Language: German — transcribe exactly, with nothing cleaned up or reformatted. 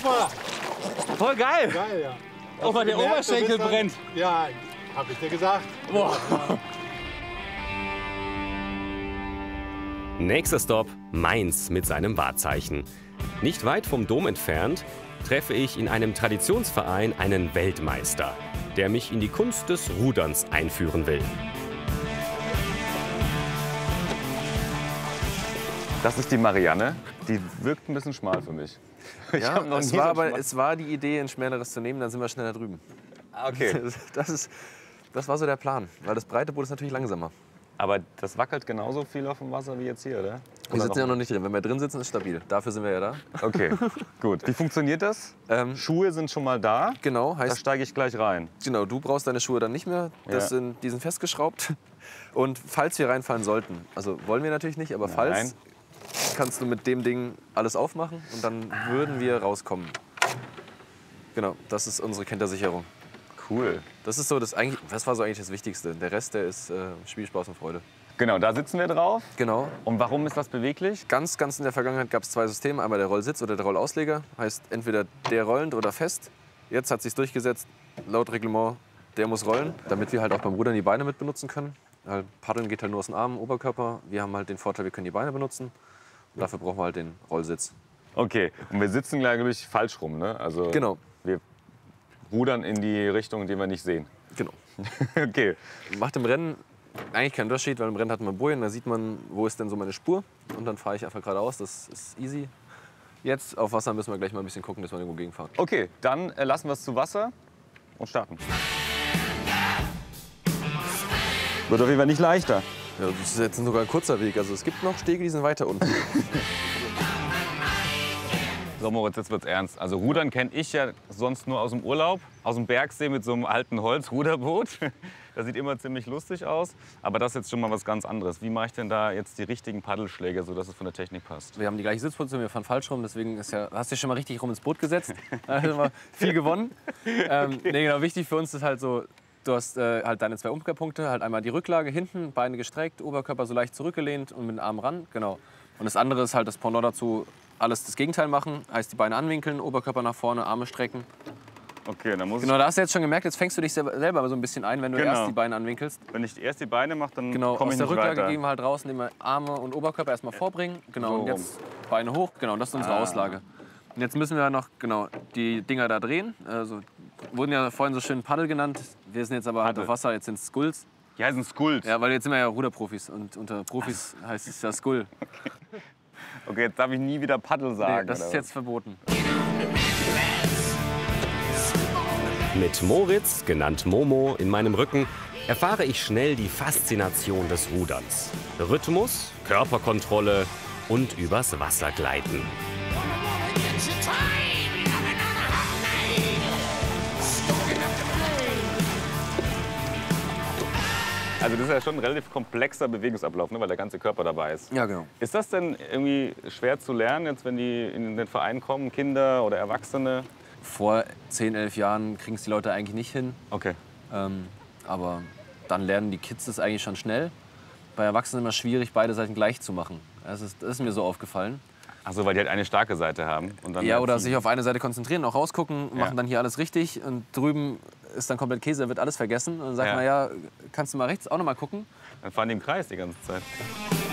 Super! Voll geil! Geil, ja. Auch mal der Oberschenkel brennt. Ja, hab ich dir gesagt. Boah. Nächster Stopp, Mainz mit seinem Wahrzeichen. Nicht weit vom Dom entfernt treffe ich in einem Traditionsverein einen Weltmeister, der mich in die Kunst des Ruderns einführen will. Das ist die Marianne. Die wirkt ein bisschen schmal für mich. Ich Ja, hab noch es nie war, so aber, schmal- es war die Idee, ein schmäleres zu nehmen, dann sind wir schneller drüben. Ah, okay. Das, ist, das war so der Plan, weil das breite Boot ist natürlich langsamer. Aber das wackelt genauso viel auf dem Wasser wie jetzt hier, oder? Wir Oder sitzen ja noch nicht drin. Wenn wir drin sitzen, ist stabil. Dafür sind wir ja da. Okay, gut. Wie funktioniert das? Ähm, Schuhe sind schon mal da. Genau, Da heißt, steige ich gleich rein. genau, du brauchst deine Schuhe dann nicht mehr. Das Ja. sind, die sind festgeschraubt. Und falls wir reinfallen sollten, also wollen wir natürlich nicht, aber falls, Nein. kannst du mit dem Ding alles aufmachen und dann würden wir rauskommen. Genau, das ist unsere Kentersicherung. Cool. Das ist so das eigentlich, das war so eigentlich das Wichtigste. Der Rest, der ist äh, Spielspaß und Freude. Genau, da sitzen wir drauf. Genau. Und warum ist das beweglich? Ganz, ganz in der Vergangenheit gab es zwei Systeme. Einmal der Rollsitz oder der Rollausleger. Heißt entweder der rollend oder fest. Jetzt hat sich durchgesetzt, laut Reglement, der muss rollen, damit wir halt auch beim Rudern die Beine mit benutzen können. Weil Paddeln geht halt nur aus dem Arm, Oberkörper. Wir haben halt den Vorteil, wir können die Beine benutzen. Und dafür brauchen wir halt den Rollsitz. Okay, und wir sitzen, glaube ich, falsch rum, ne? Also Genau. wir rudern in die Richtung, die wir nicht sehen. Genau. Okay. Macht im Rennen eigentlich keinen Unterschied, weil im Rennen hat man Bojen, da sieht man, wo ist denn so meine Spur. Und dann fahre ich einfach geradeaus, das ist easy. Jetzt auf Wasser müssen wir gleich mal ein bisschen gucken, dass wir irgendwo gegenfahren. Okay, dann äh, lassen wir es zu Wasser und starten. Wird auf jeden Fall nicht leichter. Ja, das ist jetzt sogar ein kurzer Weg, also es gibt noch Stege, die sind weiter unten. So Moritz, jetzt wird's ernst. Also Rudern kenne ich ja sonst nur aus dem Urlaub, aus dem Bergsee mit so einem alten Holzruderboot. Das sieht immer ziemlich lustig aus, aber das ist jetzt schon mal was ganz anderes. Wie mache ich denn da jetzt die richtigen Paddelschläge, sodass es von der Technik passt? Wir haben die gleiche Sitzposition, wir fahren falsch rum, deswegen ist ja, hast du dich schon mal richtig rum ins Boot gesetzt. Da haben wir viel gewonnen. Ähm, nee, genau, wichtig für uns ist halt so, du hast äh, halt deine zwei Umkehrpunkte, halt einmal die Rücklage hinten, Beine gestreckt, Oberkörper so leicht zurückgelehnt und mit den Armen ran, genau. Und das andere ist halt das Pendant dazu, alles das Gegenteil machen, heißt die Beine anwinkeln, Oberkörper nach vorne, Arme strecken. Okay, dann muss Genau, da hast du jetzt schon gemerkt, jetzt fängst du dich selber so ein bisschen ein, wenn du Genau. erst die Beine anwinkelst. ich, wenn ich erst die Beine mache, dann Genau, komme aus ich der nicht Rücklage weiter. gehen wir halt raus, indem wir Arme und Oberkörper erstmal vorbringen. Genau, So und jetzt Beine hoch, genau, das ist unsere Ah. Auslage. Und jetzt müssen wir noch genau die Dinger da drehen. Also, wurden ja vorhin so schön Paddel genannt. Wir sind jetzt aber halt Paddel. auf Wasser, jetzt sind es Skulls. Die heißen Skulls. Ja, weil jetzt sind wir ja Ruderprofis und unter Profis heißt es ja Skull. Okay, jetzt darf ich nie wieder Paddel Nee, sagen. das oder ist was? jetzt verboten. Mit Moritz, genannt Momo, in meinem Rücken erfahre ich schnell die Faszination des Ruderns. Rhythmus, Körperkontrolle und übers Wasser gleiten. Also das ist ja schon ein relativ komplexer Bewegungsablauf, ne, weil der ganze Körper dabei ist. Ja, genau. Ist das denn irgendwie schwer zu lernen, jetzt wenn die in den Verein kommen, Kinder oder Erwachsene? Vor zehn, elf Jahren kriegen es die Leute eigentlich nicht hin. Okay. Ähm, aber dann lernen die Kids das eigentlich schon schnell. Bei Erwachsenen immer schwierig, beide Seiten gleich zu machen. Das ist, das ist mir so aufgefallen. Ach so, weil die halt eine starke Seite haben. Und dann Ja, oder ziehen. sich auf eine Seite konzentrieren, auch rausgucken, Ja. machen dann hier alles richtig. Und drüben ist dann komplett Käse, da wird alles vergessen. Und dann sagt Ja. man, ja, kannst du mal rechts auch noch mal gucken? Dann fahren die im Kreis die ganze Zeit.